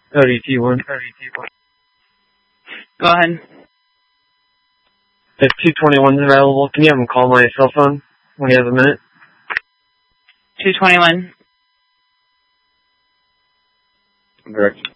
ODT1. Go ahead. If 221's available, can you have him call my cell phone when he has a minute? 221. Direct.